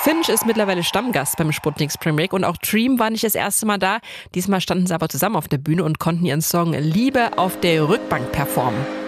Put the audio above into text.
Finch ist mittlerweile Stammgast beim Sputnik Spring Break und auch Dream war nicht das erste Mal da. Diesmal standen sie aber zusammen auf der Bühne und konnten ihren Song Liebe auf der Rückbank performen.